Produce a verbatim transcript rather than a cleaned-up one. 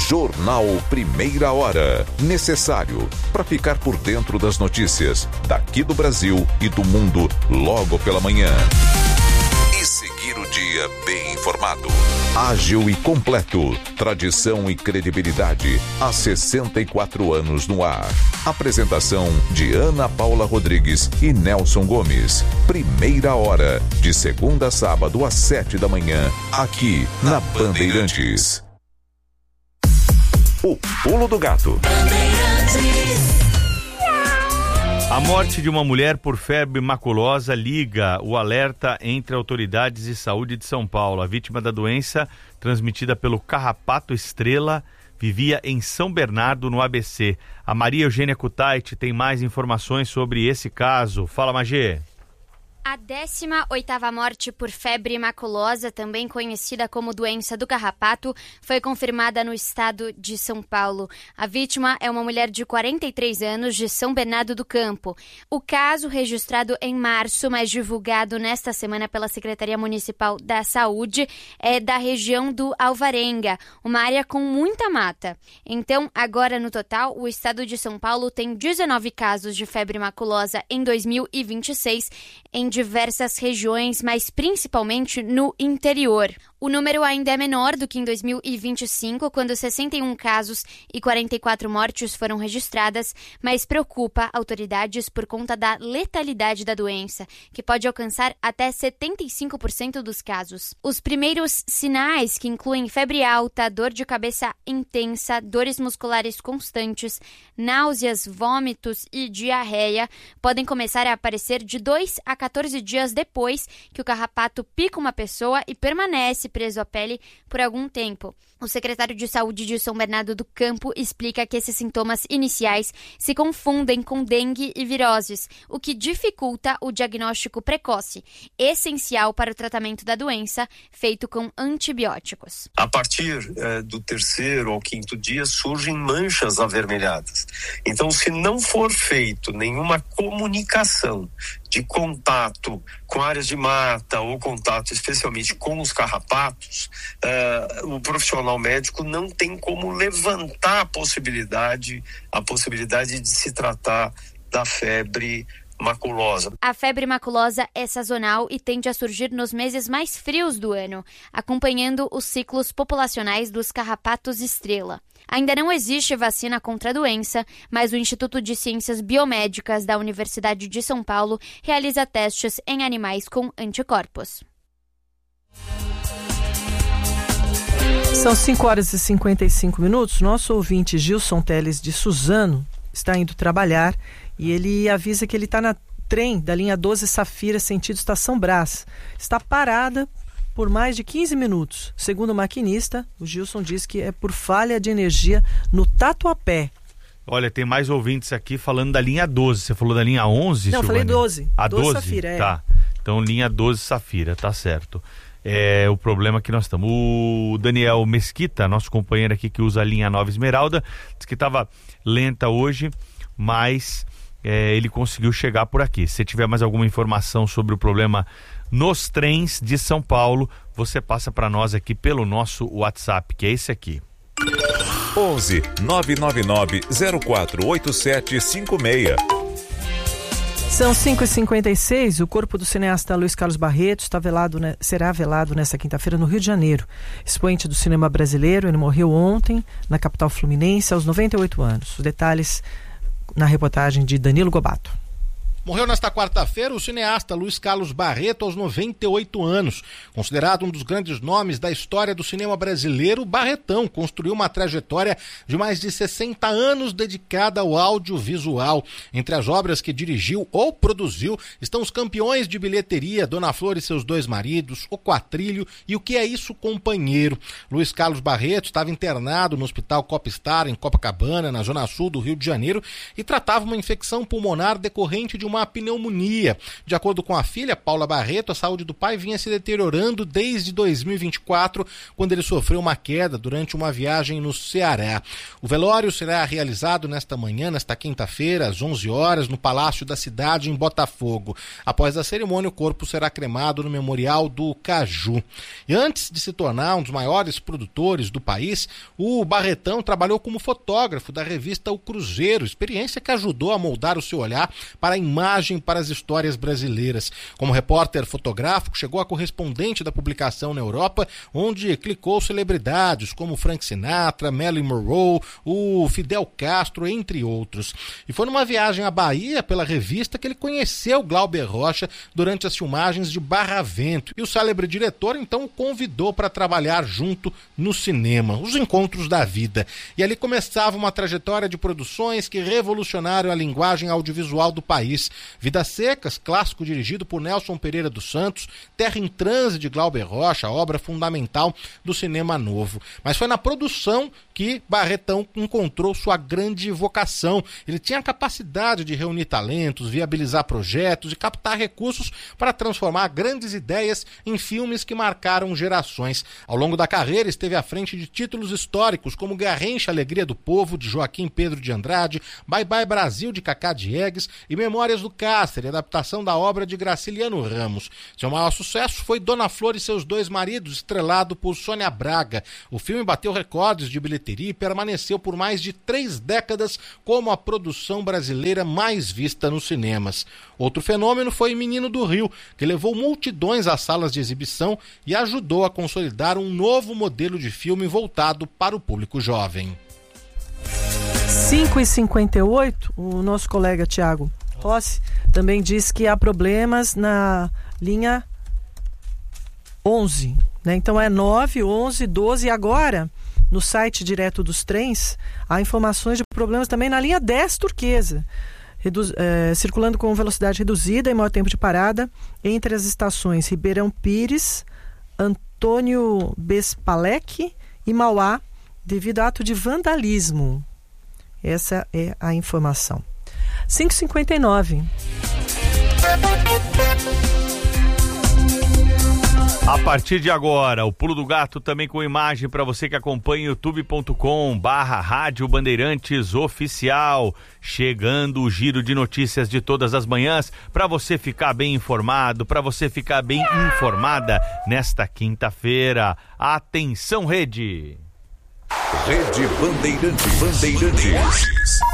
Jornal Primeira Hora. Necessário para ficar por dentro das notícias daqui do Brasil e do mundo logo pela manhã. E seguir o dia bem informado. Ágil e completo. Tradição e credibilidade há sessenta e quatro anos no ar. Apresentação de Ana Paula Rodrigues e Nelson Gomes. Primeira Hora, de segunda a sábado às sete da manhã, aqui na Bandeirantes. O Pulo do Gato. A morte de uma mulher por febre maculosa liga o alerta entre autoridades de saúde de São Paulo. A vítima da doença, transmitida pelo carrapato estrela, vivia em São Bernardo, no A B C. A Maria Eugênia Kutaiti tem mais informações sobre esse caso. Fala, Magê. A décima oitava morte por febre maculosa, também conhecida como doença do carrapato, foi confirmada no estado de São Paulo. A vítima é uma mulher de quarenta e três anos, de São Bernardo do Campo. O caso, registrado em março, mas divulgado nesta semana pela Secretaria Municipal da Saúde, é da região do Alvarenga, uma área com muita mata. Então, agora no total, o estado de São Paulo tem dezenove casos de febre maculosa em dois mil e vinte e seis, em diversas regiões, mas principalmente no interior. O número ainda é menor do que em dois mil e vinte e cinco, quando sessenta e um casos e quarenta e quatro mortes foram registradas, mas preocupa autoridades por conta da letalidade da doença, que pode alcançar até setenta e cinco por cento dos casos. Os primeiros sinais, que incluem febre alta, dor de cabeça intensa, dores musculares constantes, náuseas, vômitos e diarreia, podem começar a aparecer de dois a quatorze dias depois que o carrapato pica uma pessoa e permanece preso à pele por algum tempo. O secretário de Saúde de São Bernardo do Campo explica que esses sintomas iniciais se confundem com dengue e viroses, o que dificulta o diagnóstico precoce, essencial para o tratamento da doença, feito com antibióticos. A partir eh, do terceiro ou quinto dia surgem manchas avermelhadas. Então, se não for feito nenhuma comunicação de contato com áreas de mata ou contato especialmente com os carrapatos, uh, o profissional médico não tem como levantar a possibilidade, a possibilidade de se tratar da febre maculosa. A febre maculosa é sazonal e tende a surgir nos meses mais frios do ano, acompanhando os ciclos populacionais dos carrapatos estrela. Ainda não existe vacina contra a doença, mas o Instituto de Ciências Biomédicas da Universidade de São Paulo realiza testes em animais com anticorpos. São cinco horas e cinquenta e cinco minutos. Nosso ouvinte Gilson Teles de Suzano está indo trabalhar e ele avisa que ele está na trem da linha doze Safira, sentido Estação Brás. Está parada por mais de quinze minutos. Segundo o maquinista, o Gilson diz que é por falha de energia no Tatuapé. Olha, tem mais ouvintes aqui falando da linha doze. Você falou da linha onze, Não, eu falei doze. A doze? Safira, é. Tá. Então, linha doze Safira, tá certo. É o problema que nós estamos. O Daniel Mesquita, nosso companheiro aqui que usa a linha nove Esmeralda, disse que estava lenta hoje, mas é, ele conseguiu chegar por aqui. Se tiver mais alguma informação sobre o problema nos trens de São Paulo, você passa para nós aqui pelo nosso WhatsApp, que é esse aqui. onze nove nove nove zero quatro oito sete cinco seis. São cinco e cinquenta e seis. O corpo do cineasta Luiz Carlos Barreto está velado, né, será velado nesta quinta-feira no Rio de Janeiro. Expoente do cinema brasileiro, ele morreu ontem na capital fluminense aos noventa e oito anos. Os detalhes na reportagem de Danilo Gobato. Morreu nesta quarta-feira o cineasta Luiz Carlos Barreto, aos noventa e oito anos. Considerado um dos grandes nomes da história do cinema brasileiro, Barretão construiu uma trajetória de mais de sessenta anos dedicada ao audiovisual. Entre as obras que dirigiu ou produziu estão os campeões de bilheteria Dona Flor e seus dois maridos, O Quatrilho e O Que é Isso, Companheiro. Luiz Carlos Barreto estava internado no Hospital Copstar, em Copacabana, na zona sul do Rio de Janeiro, e tratava uma infecção pulmonar decorrente de uma uma pneumonia. De acordo com a filha, Paula Barreto, a saúde do pai vinha se deteriorando desde dois mil e vinte e quatro, quando ele sofreu uma queda durante uma viagem no Ceará. O velório será realizado nesta manhã, nesta quinta-feira, às onze horas, no Palácio da Cidade, em Botafogo. Após a cerimônia, o corpo será cremado no Memorial do Caju. E antes de se tornar um dos maiores produtores do país, o Barretão trabalhou como fotógrafo da revista O Cruzeiro, experiência que ajudou a moldar o seu olhar para a imagem, para as histórias brasileiras. Como repórter fotográfico, chegou a correspondente da publicação na Europa, onde clicou celebridades como Frank Sinatra, Marilyn Monroe, o Fidel Castro, entre outros. E foi numa viagem à Bahia pela revista que ele conheceu Glauber Rocha durante as filmagens de Barravento. E o célebre diretor então o convidou para trabalhar junto no cinema, os encontros da vida. E ali começava uma trajetória de produções que revolucionaram a linguagem audiovisual do país. Vidas Secas, clássico dirigido por Nelson Pereira dos Santos, Terra em Transe de Glauber Rocha, obra fundamental do cinema novo. Mas foi na produção que Barretão encontrou sua grande vocação. Ele tinha a capacidade de reunir talentos, viabilizar projetos e captar recursos para transformar grandes ideias em filmes que marcaram gerações. Ao longo da carreira, esteve à frente de títulos históricos como Garrincha, Alegria do Povo, de Joaquim Pedro de Andrade, Bye Bye Brasil, de Cacá Diegues e Memórias do Cáceres, adaptação da obra de Graciliano Ramos. Seu maior sucesso foi Dona Flor e seus dois maridos, estrelado por Sônia Braga. O filme bateu recordes de bilheteria e permaneceu por mais de três décadas como a produção brasileira mais vista nos cinemas. Outro fenômeno foi Menino do Rio, que levou multidões às salas de exibição e ajudou a consolidar um novo modelo de filme voltado para o público jovem. cinco e cinquenta e oito, o nosso colega Tiago Rossi também diz que há problemas na linha onze, né? Então é nove, onze, doze e agora no site direto dos trens há informações de problemas também na linha dez turquesa, Reduz, é, circulando com velocidade reduzida e maior tempo de parada entre as estações Ribeirão Pires, Antônio Bespalec e Mauá, devido a ato de vandalismo. Essa é a informação. cinco e cinquenta e nove. A partir de agora, o Pulo do Gato também com imagem para você que acompanha youtube ponto com barra Rádio Bandeirantes Oficial. Chegando o giro de notícias de todas as manhãs para você ficar bem informado, para você ficar bem informada nesta quinta-feira. Atenção, Rede! Rede Bandeirantes. Bandeirantes.